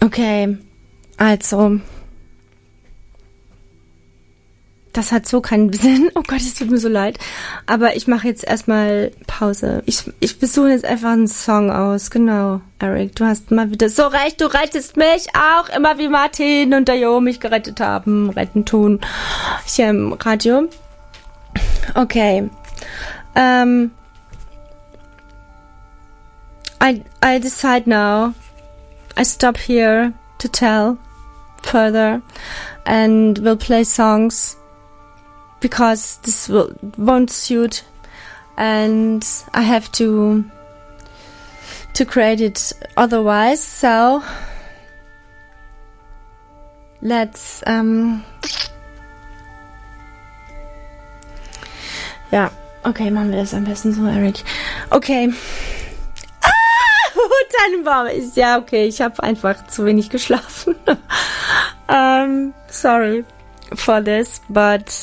Okay, also, das hat so keinen Sinn. Oh Gott, es tut mir so leid. Aber ich mache jetzt erstmal Pause. Ich besuche jetzt einfach einen Song aus. Genau, Eric, du hast mal wieder so recht. Du rettest mich auch immer, wie Martin und der Jo mich gerettet haben. Retten tun. Hier im Radio. Okay. I decide now. I stop here to tell further and will play songs because this won't suit and I have to create it otherwise. So let's ja, okay, machen wir das am besten so, Eric. Okay. Tannenbaum ist, ja, okay, ich habe einfach zu wenig geschlafen. Sorry for this, but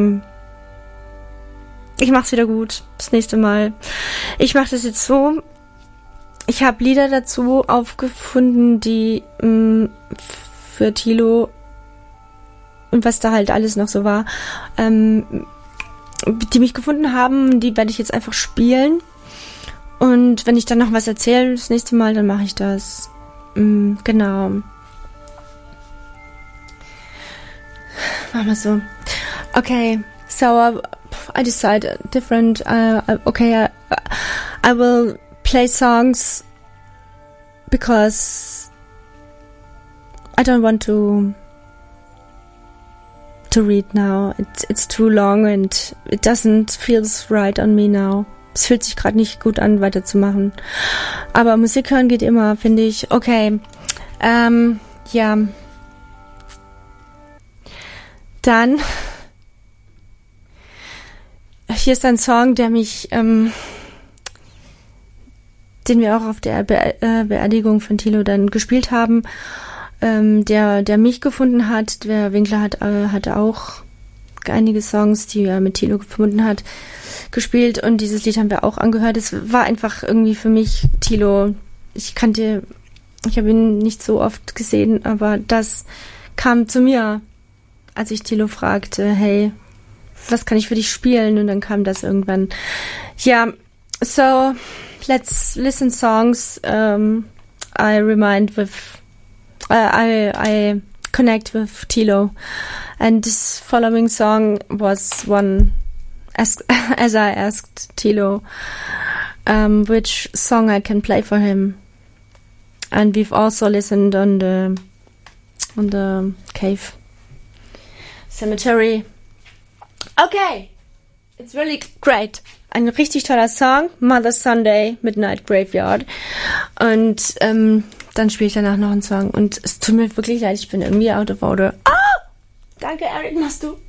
ich mach's wieder gut, das nächste Mal. Ich mache das jetzt so, ich habe Lieder dazu aufgefunden, die für Thilo und was da halt alles noch so war, die mich gefunden haben, die werde ich jetzt einfach spielen. Und wenn ich dann noch was erzähle das nächste Mal, dann mache ich das. Genau. Machen wir so. Okay, so I decide different. Okay, I will play songs because I don't want to read now. It's too long and it doesn't feel right on me now. Es fühlt sich gerade nicht gut an, weiterzumachen. Aber Musik hören geht immer, finde ich. Okay. Ja. Dann. Hier ist ein Song, der mich, den wir auch auf der Beerdigung von Thilo dann gespielt haben. Der mich gefunden hat. Der Winkler hatte auch einige Songs, die er mit Thilo gefunden hat, gespielt und dieses Lied haben wir auch angehört. Es war einfach irgendwie für mich Thilo. Ich habe ihn nicht so oft gesehen, aber das kam zu mir, als ich Thilo fragte, hey, was kann ich für dich spielen? Und dann kam das irgendwann. Ja, so let's listen songs. I connect with Thilo. And this following song was one, as I asked Thilo, which song I can play for him. And we've also listened on the cave cemetery. Okay, it's really great. Ein richtig toller Song, Mother's Sunday, Midnight Graveyard. Und dann spiele ich danach noch einen Song. Und es tut mir wirklich leid, ich bin irgendwie out of order. Ah! Danke, Eric, machst du.